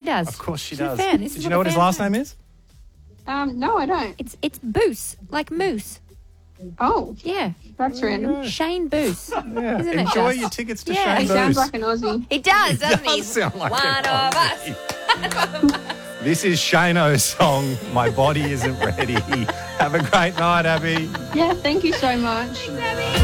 does. Of course she She's a does. fan. This is Did you know what his last name is? No, I don't. It's Boos, like moose. Oh, Yeah. that's random. Shane Boos. Yeah. Isn't it Enjoy just? your tickets to Yeah. Shane He sounds Booth. like an Aussie. He does, doesn't he? Does sound like One an of Aussie. us. This is Shano's song, My Body Isn't Ready. Have a great night, Abby. Yeah, thank you so much.